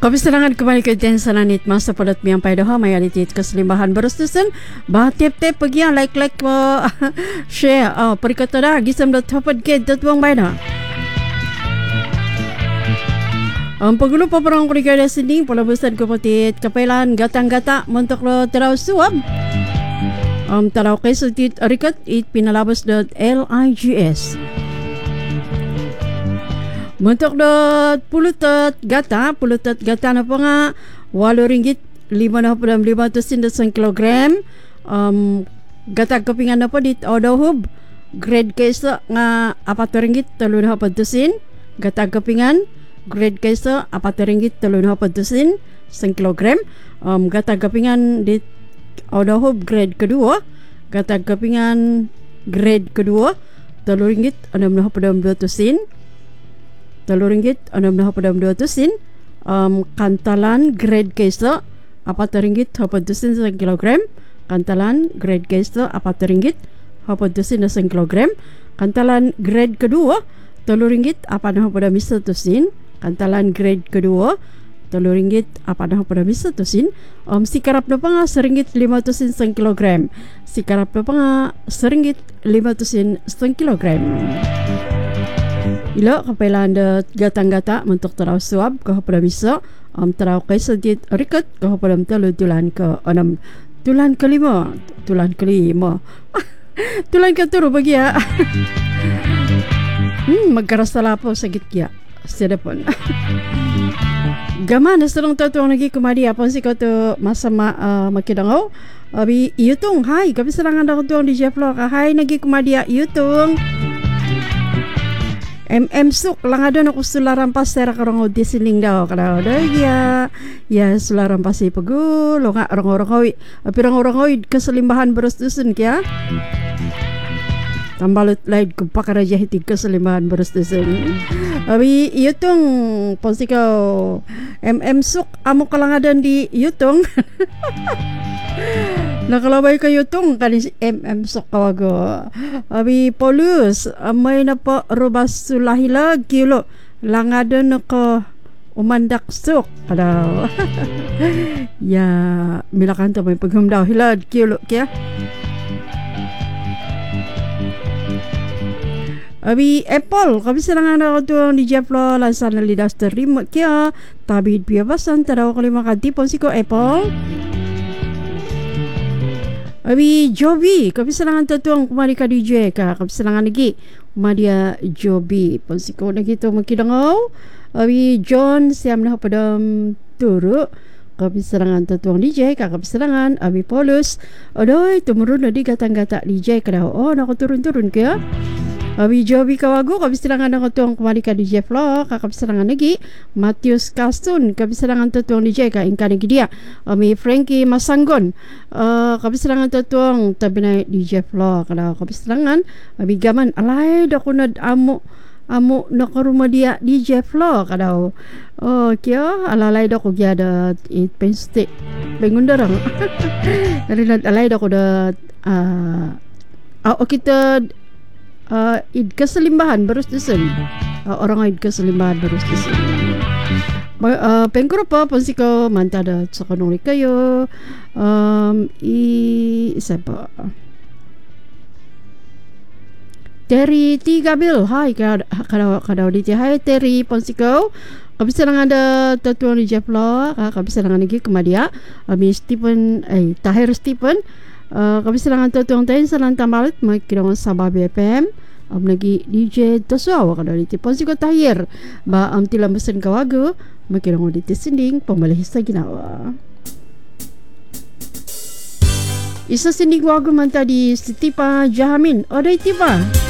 Kabisalangan kembali ke den sananit masa padat miyang paydaha mayalitit keselimbahan berustusan bah tip-tip pergi like share perikata dah gisam dot hapad get dot wang bayna penggulu paparang kurigada sending pola besar kepotit kepelan gatang-gata mentok lo terau suap terau kesutit rikat it pinalabas.ligs Mentok dot pulutat gata apa nga RM8.550 kilogram gata kepingan apa dit odahub grade kesa nga RM4.350 gata kepingan grade kesa RM4.350 kilogram gata kepingan dit odahub grade kedua gata kepingan grade kedua RM3.650 RM3.650 kantalan grade kesa RM4.50 kilogram kantalan grade kesa RM4.50 kilogram kantalan grade kedua RM3.650 kantalan grade kedua RM3.650 sikarap na pa nga RM500 kilogram sikarap na pa nga RM500 kilogram ilo kapailan da gatang-gata mentok teraw suab kahapada bisa teraw kay sadit rikat kahapada tulan ke 6 tulan ke 5 tulan ke turu bagi ya magkarasa lapo sagit kya sedapon gaman nasalong tatuang lagi kumadi apon si ko to masama makidangaw abi iyutong hai kabisalangan ako tuang di Jefflo hai nagi kumadi iyutong Suk lang ada nak sularan pasir karang di sining daw kada ya sularan pasir pegu lo nga orang-orang keselimbahan berustusun kya tambalut lain ke pakara jahiti keselimbahan berustusun abi yutong posiko Suk amo kalangadan di yutong nakalabay kayo tong kanis Suk kawago abi polus amay na po rubas sulahila kilo langadon ko umandak suk adaw ya milakan to may paghumdaw hilad kilo kya abi apple kabisilangan ako tuang di Jefflo lansan na lidas remote kya tabid piyabasan taraw kalima kadipon siko apple abi Joby kabisalangan tatuang kumari ka DJ ka kabisalangan lagi kumadia Joby pansiko na gito makidangaw abi John siyam na padam turu kabisalangan tatuang DJ ka kabisalangan abi Paulus adoy tumurun na di gatang-gata DJ ka daw nakuturun-turun kaya abi Joby kawago kabisalangan na tuang kumari ka DJ Flo kabisalangan lagi Matius Castun kabisalangan tuang DJ ka ingka lagi dia ami Frankie Masanggon kabisalangan tuang tabi na DJ Flo kada kabisalangan abi gaman alay dako nad amo nakaruma dia DJ Flo kada kya alalay dako gyada it penste bengundarang rinad alay dako da kita id keselimbahan berustusan orang id keselimbahan berustusan pengkuro pa pansiko mantada sa kanong kayo isa pa Terry T. Gabil hai kadaw diti hai Terry pansiko kabisalangan da tatuan di Jefflo kabisalangan lagi kemadia Tahir Stephen kabisalangan tatuang tayo sa lantamalot magkirang sa Babi FM nagi DJ Tosuawa kada diti Ponsiko Tahir ba tilambasan kawago magkirang diti sinding pamalihis sa ginawa isa sinding wago man ta di Sitipa Jahamin oday tipa